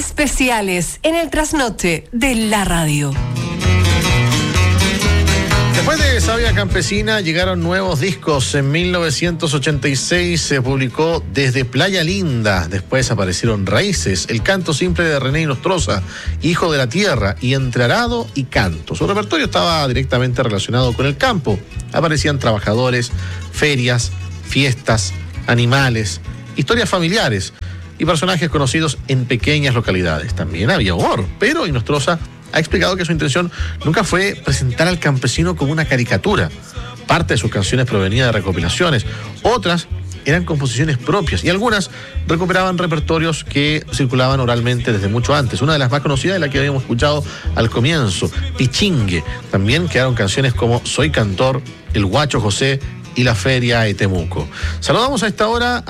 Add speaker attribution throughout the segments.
Speaker 1: Especiales en el trasnoche de la radio.
Speaker 2: Después de Sabia Campesina llegaron nuevos discos. En 1986 se publicó Desde Playa Linda. Después aparecieron Raíces, el canto simple de René Nostroza, Hijo de la Tierra y Entre Arado y Canto. Su repertorio estaba directamente relacionado con el campo. Aparecían trabajadores, ferias, fiestas, animales, historias familiares y personajes conocidos en pequeñas localidades. También había humor, pero Nostroza ha explicado que su intención nunca fue presentar al campesino como una caricatura. Parte de sus canciones provenía de recopilaciones, otras eran composiciones propias y algunas recuperaban repertorios que circulaban oralmente desde mucho antes. Una de las más conocidas es la que habíamos escuchado al comienzo, Pichingue. También quedaron canciones como Soy Cantor, El Guacho José y La Feria de Temuco. Saludamos a esta hora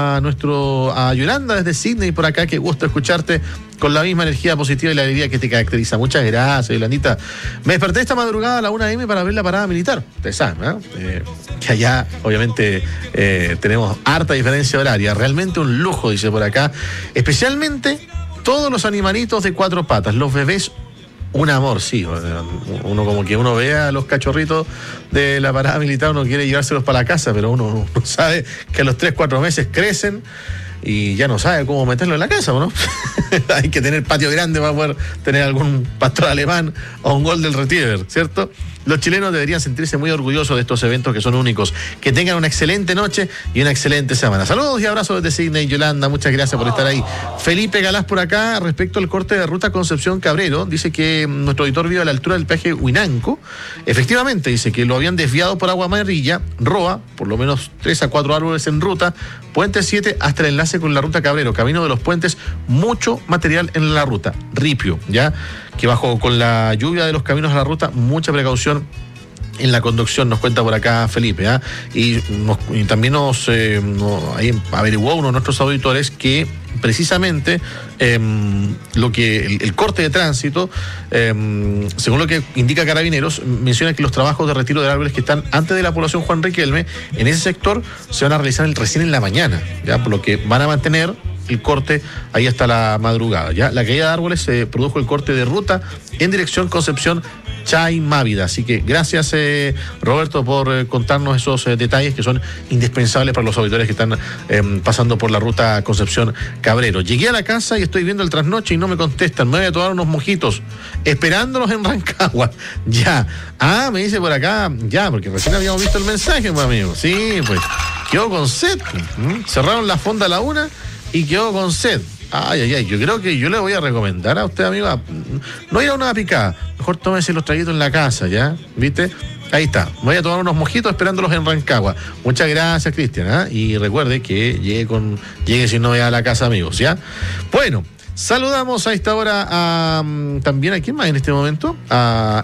Speaker 2: a Yolanda desde Sydney por acá. Qué gusto escucharte con la misma energía positiva y la alegría que te caracteriza. Muchas gracias, Yolandita. Me desperté esta madrugada a la 1 a.m. para ver la parada militar. Ustedes saben, ¿no? Que allá, obviamente, tenemos harta diferencia horaria. Realmente un lujo, dice por acá. Especialmente todos los animalitos de 4 patas, los bebés. Un amor, sí. Uno como que uno ve a los cachorritos de la parada militar, uno quiere llevárselos para la casa, pero uno sabe que a los 3-4 meses crecen y ya no sabe cómo meterlo en la casa, ¿no? Hay que tener patio grande para poder tener algún pastor alemán o un golden retriever, ¿cierto? Los chilenos deberían sentirse muy orgullosos de estos eventos que son únicos. Que tengan una excelente noche y una excelente semana. Saludos y abrazos desde Sydney, Yolanda. Muchas gracias por estar ahí. Felipe Galás por acá, respecto al corte de ruta Concepción Cabrero, dice que nuestro auditor vive a la altura del peaje Huinanco. Efectivamente, dice que lo habían desviado por Agua Amarilla, Roa, por lo menos 3 a 4 árboles en ruta, Puente 7 hasta el enlace con la ruta Cabrero, Camino de los Puentes, mucho material en la ruta. Ripio, ¿ya? Que bajo con la lluvia de los caminos a la ruta, mucha precaución en la conducción, nos cuenta por acá Felipe, ¿eh? Y también ahí averiguó uno de nuestros auditores que precisamente el corte de tránsito, según lo que indica Carabineros, menciona que los trabajos de retiro de árboles que están antes de la población Juan Riquelme, en ese sector se van a realizar recién en la mañana, ¿ya? Por lo que van a mantener el corte ahí hasta la madrugada, ¿ya? La caída de árboles se produjo el corte de ruta en dirección Concepción Chay Mávida. Así que gracias, Roberto, por contarnos esos detalles que son indispensables para los auditores que están pasando por la ruta Concepción Cabrero. Llegué a la casa y estoy viendo el trasnoche y no me contestan. Me voy a tomar unos mojitos esperándolos en Rancagua. Ya. Me dice por acá, ya, porque recién habíamos visto el mensaje, pues, amigo. Sí, pues quedó con sed. Cerraron la fonda a la 1 y quedó con sed. Yo creo que yo le voy a recomendar a usted, amigo, no ir a una picada, mejor tómese los traguitos en la casa, ¿ya? ¿Viste? Ahí está, voy a tomar unos mojitos esperándolos en Rancagua. Muchas gracias, Cristian, y recuerde que llegue si no vaya a la casa, amigos, ¿ya? Bueno, saludamos a esta hora también a quién más en este momento, a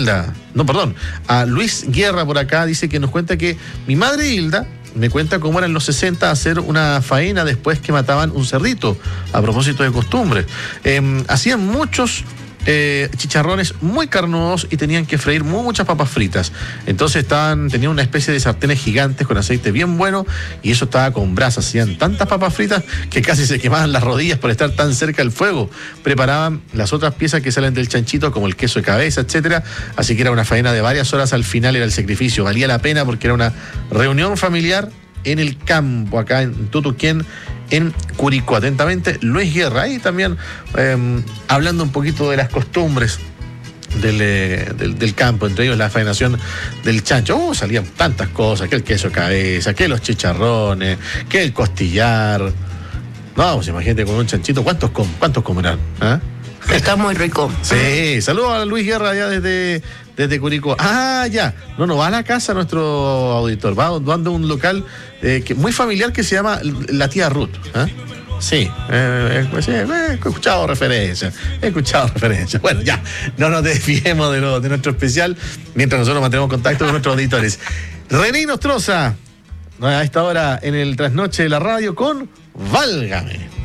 Speaker 2: Luis Guerra por acá, dice que nos cuenta que mi madre Hilda me cuenta cómo era en los 60 hacer una faena después que mataban un cerdito, a propósito de costumbres. Hacían muchos chicharrones muy carnudos y tenían que freír muchas papas fritas. Entonces tenían una especie de sartenes gigantes con aceite bien bueno y eso estaba con brasas. Hacían tantas papas fritas que casi se quemaban las rodillas por estar tan cerca del fuego. Preparaban las otras piezas que salen del chanchito, como el queso de cabeza, etcétera. Así que era una faena de varias horas. Al final era el sacrificio. Valía la pena porque era una reunión familiar en el campo, acá en Tutuquén, en Curicó. Atentamente, Luis Guerra. Ahí también hablando un poquito de las costumbres del campo, entre ellos la faenación del chancho. Salían tantas cosas, que el queso de cabeza, que los chicharrones, que el costillar. No, pues imagínate con un chanchito, ¿cuántos comerán?
Speaker 1: Está muy rico.
Speaker 2: Sí, saludos a Luis Guerra allá desde Curicó. Ya. No va a la casa nuestro auditor, va a un local muy familiar que se llama La Tía Ruth. Sí, he escuchado referencias. Bueno, ya, no nos desviemos de nuestro especial mientras nosotros mantenemos contacto con nuestros auditores. René Nostroza, a esta hora en el trasnoche de la radio con Válgame.